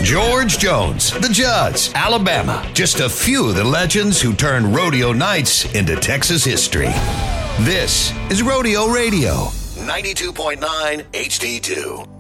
George Jones, the Judds, Alabama. Just a few of the legends who turned rodeo nights into Texas history. This is Rodeo Radio, 92.9 HD2.